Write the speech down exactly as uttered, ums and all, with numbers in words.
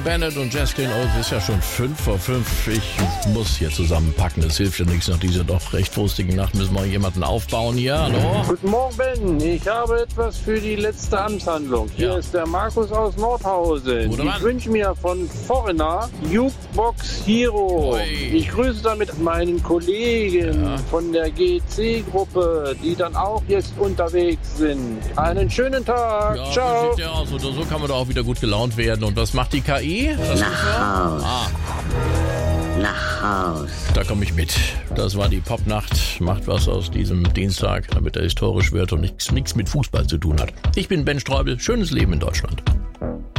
Bennett und Jaslyn Oates. Ist ja schon fünf vor fünf. Ich muss hier zusammenpacken. Das hilft ja nichts. Nach dieser doch recht frustigen Nacht müssen wir jemanden aufbauen hier. Hallo? Guten Morgen, Ben. Ich habe etwas für die letzte Amtshandlung. Hier Ja. ist der Markus aus Nordhausen. Guter Ich Mann. wünsche mir von Foreigner Jukebox Hero. Ui. Ich grüße damit meinen Kollegen Ja. von der G C-Gruppe, die dann auch jetzt unterwegs sind. Einen schönen Tag. Ja, Ciao. so sieht's ja aus. Oder so kann man doch auch wieder gut gelaunt werden. Und was macht die K I? Das Nach Haus. Ah, Nach Haus. da komme ich mit. Das war die Popnacht. Macht was aus diesem Dienstag, damit er historisch wird und nichts nichts mit Fußball zu tun hat. Ich bin Ben Streubel. Schönes Leben in Deutschland.